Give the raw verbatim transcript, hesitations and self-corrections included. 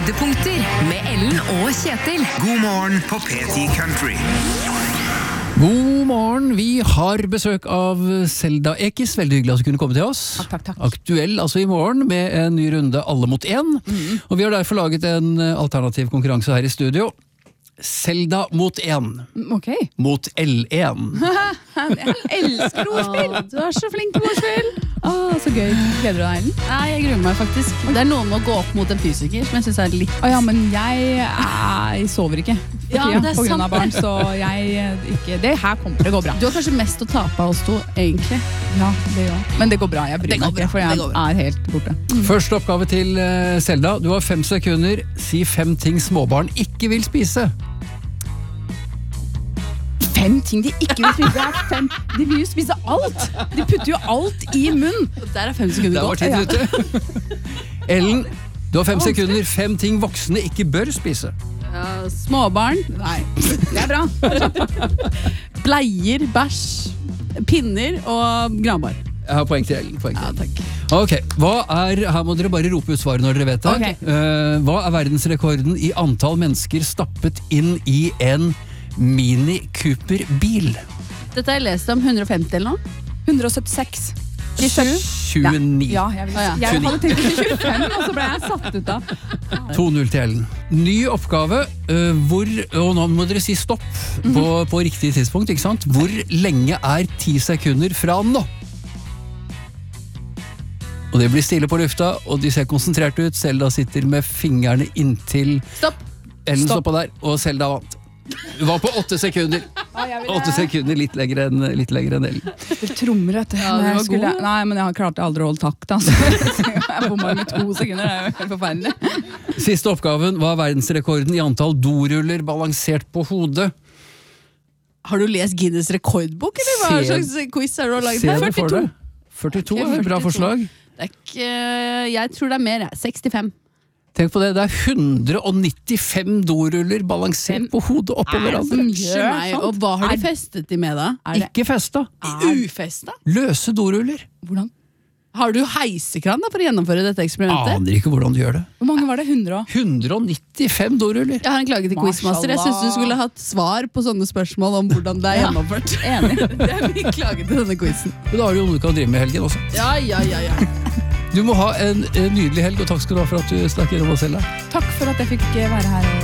Høydepunkter med Ellen og Kjetil. God morgen på P ti Country. God morgen, vi har besøk av Selda Ekiz. Veldig hyggelig at du kunne komme til oss. Takk, takk, takk. Aktuell altså i morgen med en ny runde Alle mot én. Mm. Og vi har derfor laget en alternativ konkurranse her i studio. Selda mot én. Ok. Mot L én. Jeg elsker ordspill. Du er så flink på ordspill. Åh, så gøy. Gleder du deg, Ellen? Nei, jeg gruer meg faktisk. Det er noen med å gå opp mot en fysiker, som jeg synes er litt... Å ja, men jeg, jeg sover ikke. For Ja, tida, det er på grunn sant. av barn, så jeg ikke... Det her kommer til å gå bra. Du har kanskje mest å tape av oss to, egentlig. Ja, det gjør. Men det går bra, jeg bryr Det går meg bra, ikke, for det jeg går bra. er helt borte. Første oppgave til eh, Selda. Du har fem sekunder. Si fem ting småbarn ikke vil spise. Fem ting de ikke vil spise. Det er fem. De vil jo spise alt. De putter jo alt i munn. Der er fem sekunder Der var gått. tiden ute. Ellen, du har fem sekunder. Fem ting voksne ikke bør spise. Ja, småbarn. Nei, det er bra. Bleier, bæsj, pinner og granbar. Jeg har poeng til Ellen. Poeng til Ja, Ellen. takk. Ok, hva er, her må dere bare rope ut svaret når dere vet det. Ok. Eh, hva er verdensrekorden i antall mennesker stappet inn i en Mini Cooper-bil? Dette har jeg lest om hundre og femti eller noe. hundre og syttiseks. tjueni. Ja, jeg, vil, Å, ja. jeg hadde tenkt til tjuefem, og så ble jeg satt ut av. to null til Ellen. Ny oppgave, eh, hvor, og nå må dere si stopp på, på riktig tidspunkt, ikke sant? Hvor lenge er ti sekunder fra nå? Og det blir stille på lufta, og de ser konsentrert ut. Selda sitter med fingrene inntil Stopp. Ellen Stopp. stoppa der, og Selda vant. Du var på åtte sekunder. Åtte sekunder, litt lenger enn, litt lenger enn Ellen. Det trommer, vet du. Ja, du Men jeg var skulle, god. nei, men jeg har klart aldri å holde takt, altså. Jeg bommer med to sekunder, det er jo helt forferdelig. Siste oppgaven var verdensrekorden i antall doruller balansert på hodet. Har du lest Guinness rekordbok, eller hva Se- slags quiz har du laget? Se det førtito. for deg. førtito er et bra førtito. forslag. Det er ikke... Jeg tror det er mer, jeg. sekstifem. Tenk på det, det er hundre og nittifem doruller balansert på hodet oppå hverandre. Unnskyld meg, og hva har de Er- festet de med da? Er det, Ikke festa. Ufesta? Løse doruller. hvordan? Har du heisekran da for å gjennomføre dette eksperimentet? Aner ikke hvordan du gjør det. Hvor mange var det? hundre og? hundre og nittifem doruller. Jeg har en klage til Quizmaster. Jeg synes du skulle hatt svar på sånne spørsmål om hvordan det er gjennomført. Enig. Det er min klage til denne quizen. Men da har du jo noe du kan drive med i helgen også. Ja, ja, ja, ja. Du må ha en, en nydelig helg, og takk skal du ha for at du stakk innom oss selv. Takk for at jeg fikk være her og